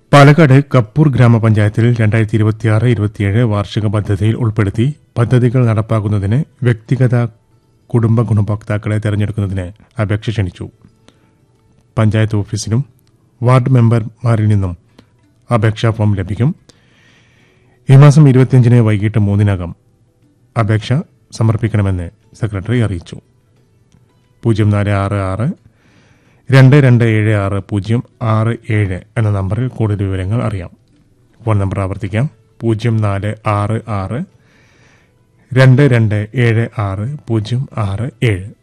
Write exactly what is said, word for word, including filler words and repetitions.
പാലക്കാട് കപ്പൂർ ഗ്രാമപഞ്ചായത്തിൽ രണ്ടായിരത്തി ഇരുപത്തിയാറ് ഇരുപത്തിയേഴ് വാർഷിക പദ്ധതിയിൽ ഉൾപ്പെടുത്തി പദ്ധതികൾ നടപ്പാക്കുന്നതിന് വ്യക്തിഗത കുടുംബ ഗുണഭോക്താക്കളെ തെരഞ്ഞെടുക്കുന്നതിന് അപേക്ഷ ക്ഷണിച്ചു. പഞ്ചായത്ത് ഓഫീസിലും വാർഡ് മെമ്പർമാരിൽ നിന്നും അപേക്ഷാ ഫോം ലഭിക്കും. ഈ മാസം ഇരുപത്തിയഞ്ചിന് വൈകിട്ട് മൂന്നിനകം അപേക്ഷ സമർപ്പിക്കണമെന്ന് സെക്രട്ടറി അറിയിച്ചു. പൂജ്യം നാല് ആറ് ആറ് രണ്ട് രണ്ട് ഏഴ് ആറ് പൂജ്യം ആറ് ഏഴ് എന്ന നമ്പറിൽ കൂടുതൽ വിവരങ്ങൾ അറിയാം. ഫോൺ നമ്പർ ആവർത്തിക്കാം: പൂജ്യം നാല് ആറ് ആറ് രണ്ട് രണ്ട് ഏഴ് ആറ് പൂജ്യം ആറ് ഏഴ്.